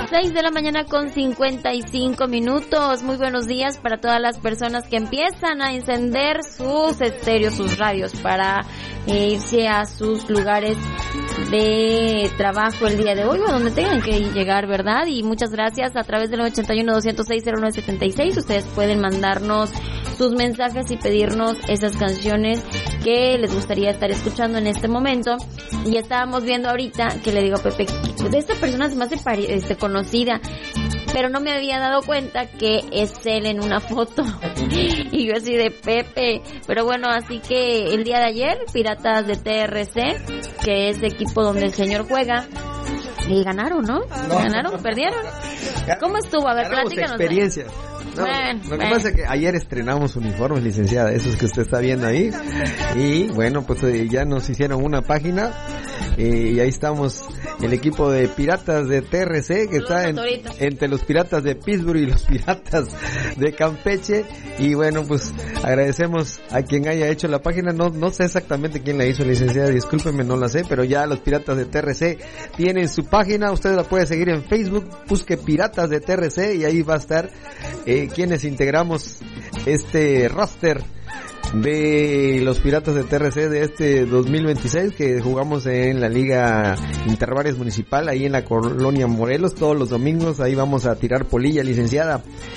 6 de la mañana con 55 minutos. Muy buenos días para todas las personas que empiezan a encender sus estéreos, sus radios para irse a sus lugares de trabajo el día de hoy o donde tengan que llegar, ¿verdad? Y muchas gracias. A través del 81-206-0976 ustedes pueden mandarnos sus mensajes y pedirnos esas canciones que les gustaría estar escuchando en este momento. Y estábamos viendo ahorita que le digo a Pepe, de esta persona se me hace conocida, pero no me había dado cuenta que es él en una foto. Y yo así de Pepe. Pero bueno, así que el día de ayer, Piratas de TRC, que es el equipo donde el señor juega, y ganaron, ¿no? ¿Ganaron? ¿Perdieron? ¿Cómo estuvo? A ver, platícanos. Experiencias. No, lo que pasa es que ayer estrenamos uniformes, licenciada, esos que usted está viendo ahí. Y bueno, pues ya nos hicieron una página. Y ahí estamos, el equipo de Piratas de TRC, que está entre los Piratas de Pittsburgh y los Piratas de Campeche. Y bueno, pues agradecemos a quien haya hecho la página. No sé exactamente quién la hizo, licenciada, discúlpeme, no la sé, pero ya los Piratas de TRC tienen su página. Usted la puede seguir en Facebook, busque Piratas de TRC y ahí va a estar quienes integramos este roster de los Piratas de TRC de este 2026, que jugamos en la Liga Interbarrios Municipal, ahí en la Colonia Morelos, todos los domingos. Ahí vamos a tirar polilla, licenciada.